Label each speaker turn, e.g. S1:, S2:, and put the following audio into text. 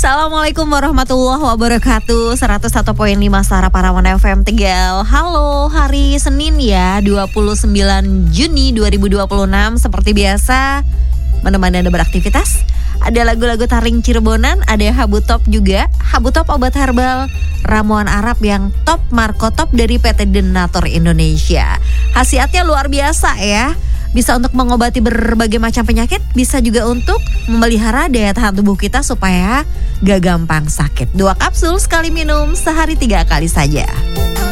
S1: Assalamualaikum warahmatullahi wabarakatuh. 101.5 Sara Parawan FM Tegal. Halo, hari Senin ya, 29 Juni 2026. Seperti biasa menemani Anda beraktivitas. Ada lagu-lagu taring Cirebonan, ada Habu Top juga. Habu Top obat herbal ramuan Arab yang top Marco Top dari PT Denatur Indonesia. Khasiatnya luar biasa ya. Bisa untuk mengobati berbagai macam penyakit, bisa juga untuk memelihara daya tahan tubuh kita supaya gak gampang sakit. 2 kapsul sekali minum, sehari 3 kali saja.